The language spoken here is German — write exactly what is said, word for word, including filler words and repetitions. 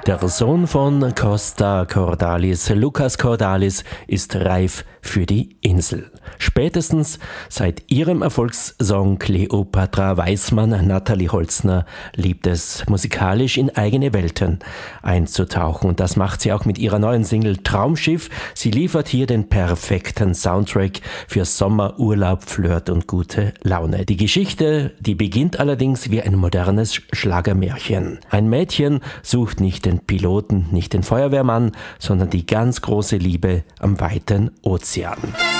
Der Sohn von Costa Cordalis, Lucas Cordalis, ist reif für die Insel. Spätestens seit ihrem Erfolgssong Kleopatra weiß man, Natalie Holzner liebt es, musikalisch in eigene Welten einzutauchen. Und das macht sie auch mit ihrer neuen Single Traumschiff. Sie liefert hier den perfekten Soundtrack für Sommer, Urlaub, Flirt und gute Laune. Die Geschichte, die beginnt allerdings wie ein modernes Schlagermärchen. Ein Mädchen sucht nicht den Piloten, nicht den Feuerwehrmann, sondern die ganz große Liebe am weiten Ozean.